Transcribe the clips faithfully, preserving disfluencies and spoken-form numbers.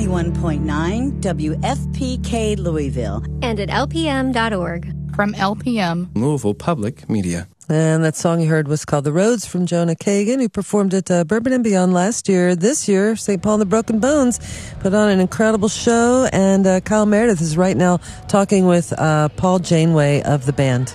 ninety-one point nine W F P K Louisville. And at L P M dot org. From L P M, Louisville Public Media. And that song you heard was called The Roads from Jonah Kagan, who performed at uh, Bourbon and Beyond last year. This year, Saint Paul and the Broken Bones put on an incredible show, and uh, Kyle Meredith is right now talking with uh, Paul Janeway of the band.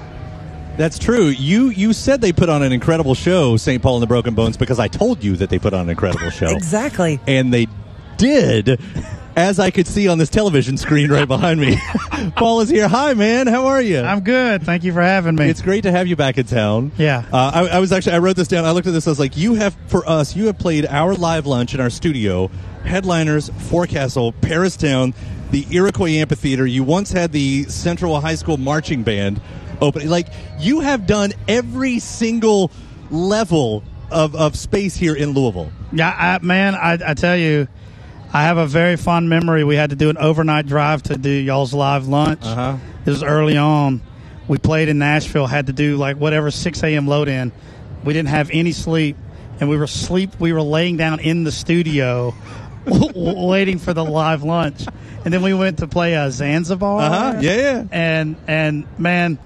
That's true. You you said they put on an incredible show, Saint Paul and the Broken Bones, because I told you that they put on an incredible show. Exactly. And they did, as I could see on this television screen right behind me. Paul is here. Hi, man. How are you? I'm good. Thank you for having me. It's great to have you back in town. Yeah. Uh, I, I was actually, I wrote this down. I looked at this. I was like, you have, for us, you have played our live lunch in our studio, headliners, Forecastle, Paristown, the Iroquois Amphitheater. You once had the Central High School Marching Band open. Like, you have done every single level of, of space here in Louisville. Yeah, I, man, I, I tell you, I have a very fond memory. We had to do an overnight drive to do y'all's live lunch. Uh-huh. This was early on. We played in Nashville, had to do like whatever six a.m. load in. We didn't have any sleep, and we were sleep. We were laying down in the studio waiting for the live lunch. And then we went to play uh, Zanzibar. Uh-huh. Yeah, yeah. And, and man,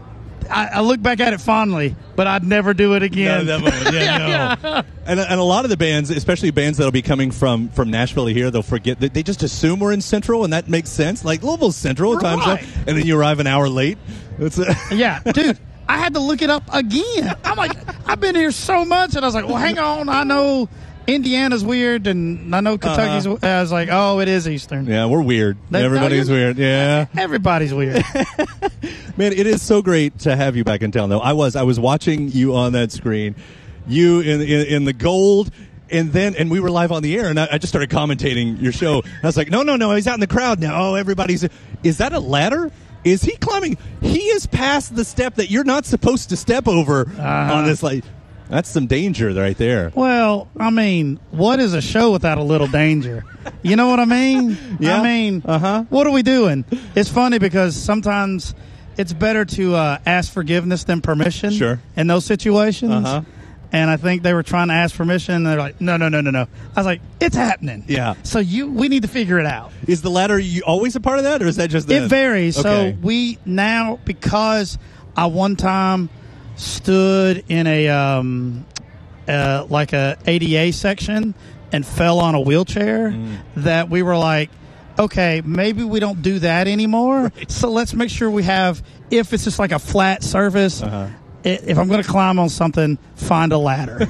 I, I look back at it fondly, but I'd never do it again. No, that yeah, no. and, and a lot of the bands, especially bands that'll be coming from, from Nashville to here, they'll forget that they just assume we're in Central, and that makes sense. Like, Louisville's Central at times, Right. and then you arrive an hour late. It's a Yeah, dude, I had to look it up again. I'm like, I've been here so much, and I was like, well, hang on, I know Indiana's weird, and I know Kentucky's. Uh-huh. I was like, oh, it is Eastern. Yeah, we're weird. They- Everybody's no, you're- weird. Yeah. Everybody's weird. Man, it is so great to have you back in town, though. I was I was watching you on that screen, you in in, in the gold, and then and we were live on the air, and I, I just started commentating your show. I was like, no, no, no, he's out in the crowd now. Oh, everybody's. Is that a ladder? Is he climbing? He is past the step that you're not supposed to step over Uh-huh. on this. Like, that's some danger right there. Well, I mean, what is a show without a little danger? You know what I mean? Yeah. I mean, Uh-huh. what are we doing? It's funny because sometimes it's better to uh, ask forgiveness than permission. Sure. In those situations. Uh-huh. And I think they were trying to ask permission, and they're like, no, no, no, no, no. I was like, it's happening. Yeah. So you, we need to figure it out. Is the ladder you always a part of that, or is that just It the, varies. Okay. So we now, because I one time stood in a um, uh, like a A D A section and fell on a wheelchair, Mm. that we were like, okay, maybe we don't do that anymore. Right. So let's make sure we have, if it's just like a flat surface, Uh-huh. i- if I'm going to climb on something, find a ladder.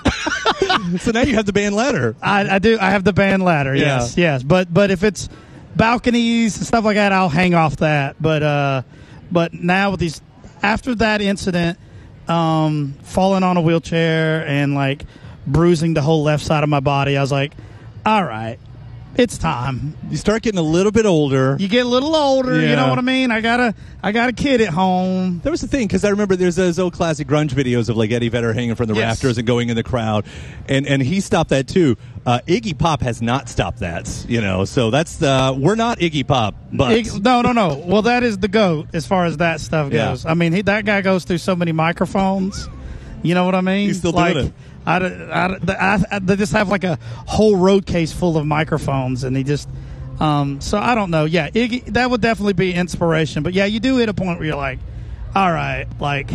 So now you have the band ladder. I, I do. I have the band ladder. Yeah. Yes, yes. But but if it's balconies and stuff like that, I'll hang off that. But uh, but now with these, after that incident, um, falling on a wheelchair and like bruising the whole left side of my body, I was like, all right, it's time. You start getting a little bit older. You get a little older. You Yeah. know what I mean? I got a I got a kid at home. That was the thing, because I remember there's those old classic grunge videos of like Eddie Vedder hanging from the Yes. rafters and going in the crowd, and and he stopped that too. Uh, Iggy Pop has not stopped that, you know. So that's uh, we're not Iggy Pop, but Ig- no, no, no. Well, that is the GOAT as far as that stuff Yeah. goes. I mean, he, that guy goes through so many microphones. You know what I mean? He's still like, doing it. I, I, I, I, they just have like a whole road case full of microphones, and he just. Um, so I don't know. Yeah, Iggy, that would definitely be inspiration. But yeah, you do hit a point where you're like, all right, like,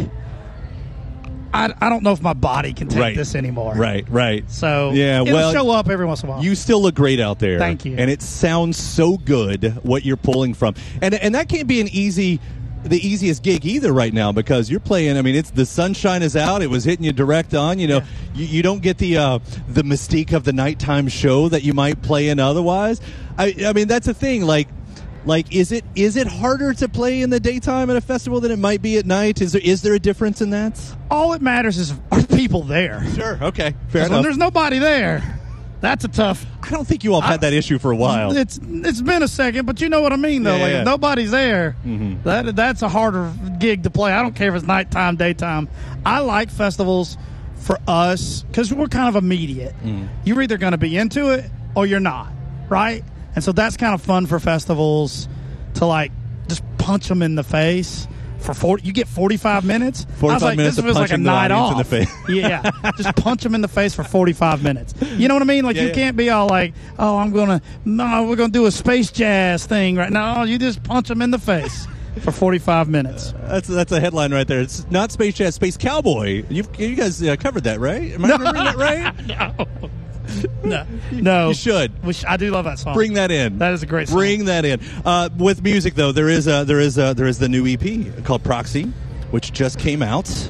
I, I don't know if my body can take Right. this anymore. right, right. So Yeah, it'll well, show up every once in a while. You still look great out there. Thank you. And it sounds so good what you're pulling from, and and that can't be an easy. The easiest gig either right now, because you're playing. I mean, it's the sunshine is out. It was hitting you direct on. You know, Yeah. you, you don't get the uh, the mystique of the nighttime show that you might play in otherwise. I, I mean, that's a thing. Like, like is it is it harder to play in the daytime at a festival than it might be at night? Is there is there a difference in that? All that matters is, are people there? Sure. Okay. Fair When enough. there's nobody there, that's a tough. I don't think you all have had that issue for a while. It's it's been a second, but you know what I mean, though. Yeah, like yeah. if nobody's there, Mhm. that that's a harder gig to play. I don't care if it's nighttime, daytime. I like festivals for us because we're kind of immediate. Mm. You're either going to be into it or you're not, right? And so that's kind of fun for festivals to like just punch them in the face. for forty, you get forty-five minutes. forty-five I was like, minutes this of feels like a punching the night audience off. in the face. Yeah, just punch them in the face for forty-five minutes. You know what I mean? Like Yeah, you yeah. can't be all like, oh, I'm gonna, no, we're gonna do a space jazz thing right now. You just punch them in the face for forty-five minutes. That's that's a headline right there. It's not Space Jazz, Space Cowboy. You've, you guys uh, covered that, right? Am I remembering that right? no, no, no. You should. Which I do love that song. Bring that in. That is a great song. Bring that in. Uh, with music, though, there is a, there is a, there is the new E P called Proxy, which just came out.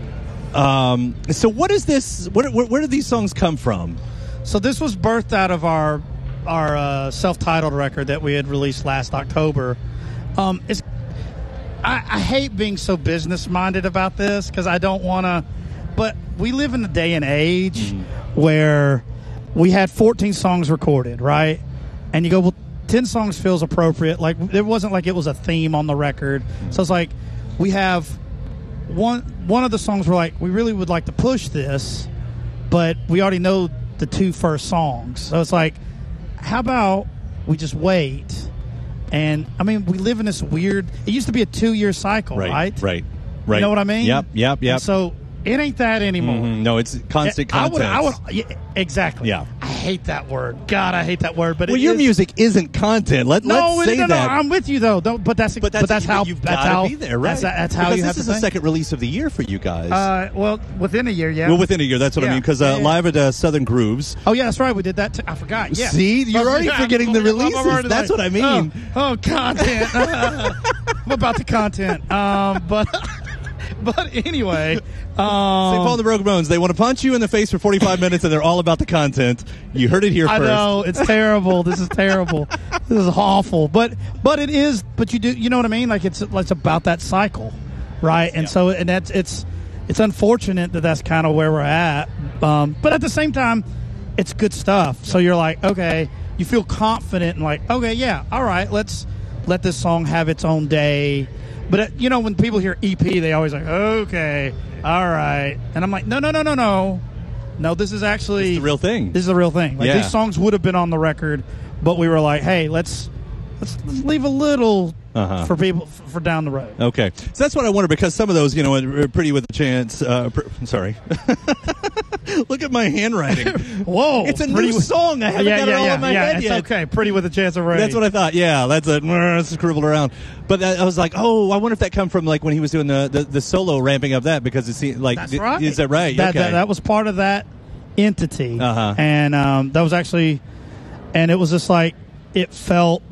Um, so what is this? Where, where, where did these songs come from? So this was birthed out of our our uh, self-titled record that we had released last October. Um, it's I, I hate being so business-minded about this because I don't want to, but we live in a day and age mm. where we had fourteen songs recorded, right? And you go, well, ten songs feels appropriate. Like, it wasn't like it was a theme on the record. So it's like, we have one one of the songs we're like, we really would like to push this, but we already know the two first songs. So it's like, how about we just wait? And, I mean, we live in this weird, it used to be a two-year cycle, right? Right, right, right. You know what I mean? Yep, yep, yep. And so it ain't that anymore. Mm-hmm. No, it's constant content. I would, I would, yeah, exactly. Yeah. I hate that word. God, I hate that word. But well, it your is, music isn't content. Let, no, let's say no, no, that. no, I'm with you though. Don't, but that's But that's, but that's you, how you've that's gotta how be there, right? That's, that's how because you this have is to the think. second release of the year for you guys. Uh, well, within a year, yeah. well, within a year, that's what I Yeah. mean. Because uh, Yeah, yeah. live at uh, Southern Grooves. Oh yeah, that's right. We did that. T- I forgot. Yeah. See, you're Oh, already yeah, forgetting I'm- the I'm- I'm releases. already That's like, what I mean. Oh, oh content. I'm about the content. Um, but but anyway. Saint Paul and the Broken Bones, they want to punch you in the face for forty-five minutes, and they're all about the content. You heard it here I first. know, it's terrible. This is terrible. This is awful. But but it is. But you do. You know what I mean? Like it's it's about that cycle, right? And Yeah. so and that's it's it's unfortunate that that's kind of where we're at. Um, but at the same time, it's good stuff. So you're like, okay, you feel confident and like, okay, yeah, all right, let's let this song have its own day. But uh, you know, when people hear E P, they always like, okay, all right, and I'm like, no, no, no, no, no, no. This is actually It's the real thing. This is the real thing. Like Yeah. these songs would have been on the record, but we were like, hey, let's let's, let's leave a little Uh-huh. for people for, for down the road. Okay, so that's what I wonder, because some of those, you know, are Pretty with a Chance. Uh, pr- I'm sorry. Look at my handwriting. Whoa, It's a Pretty new with- song. I haven't yeah, got yeah, it all yeah, in my yeah. head It's yet. okay. Pretty with a Chance of Rain. That's what I thought. Yeah, that's a uh, scribbled around. But I, I was like, oh, I wonder if that come from like when he was doing the, the, the solo ramping up that, because it seemed like That's th- right. Is that right? That, okay. that, that was part of that entity, Uh-huh. and um, that was actually, and it was just like it felt,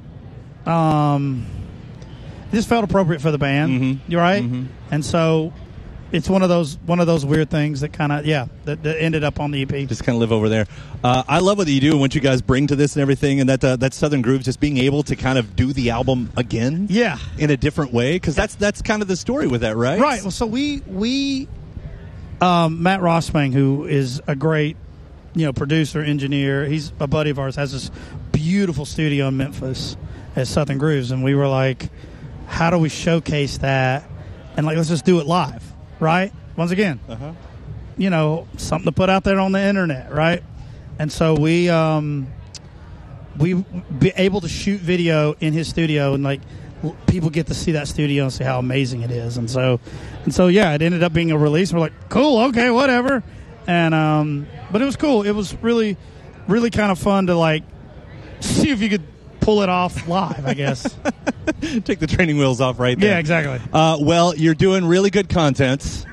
um, it just felt appropriate for the band. Mm-hmm. You're right, Mhm. and so it's one of those one of those weird things that kind of yeah that, that ended up on the E P. Just kind of live over there. Uh, I love what you do and what you guys bring to this and everything, and that uh, that Southern Grooves, just being able to kind of do the album again, Yeah. in a different way, because that's that's kind of the story with that, right? Right. Well, so we we um, Matt Rossbang, who is a great you know producer, engineer, he's a buddy of ours, has this beautiful studio in Memphis at Southern Grooves, and we were like, how do we showcase that? And like, let's just do it live, right? Once again, Uh-huh. you know, something to put out there on the internet, right? And so we um, we be able to shoot video in his studio, and like l- people get to see that studio and see how amazing it is. And so and so yeah, it ended up being a release. We're like, cool, okay, whatever. And um, but it was cool. It was really really kind of fun to like see if you could pull it off live, I guess. Take the training wheels off right there. Yeah, exactly. Uh, well, you're doing really good content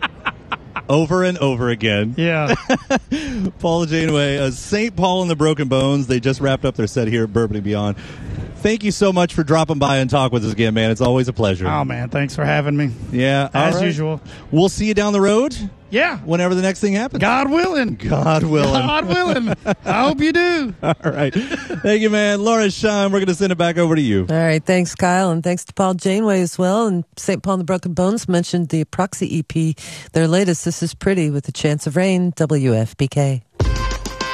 over and over again. Yeah. Paul Janeway, uh, Saint Paul and the Broken Bones. They just wrapped up their set here at Bourbon and Beyond. Thank you so much for dropping by and talk with us again, man. It's always a pleasure. Oh man, thanks for having me. Yeah, all As right. usual. We'll see you down the road Yeah. whenever the next thing happens. God willing. God willing. God willing. I hope you do. All right. Thank you, man. Laura Shine, we're going to send it back over to you. All right. Thanks, Kyle. And thanks to Paul Janeway as well. And Saint Paul and the Broken Bones mentioned the Proxy E P, their latest. This is Pretty with a Chance of Rain, W F P K.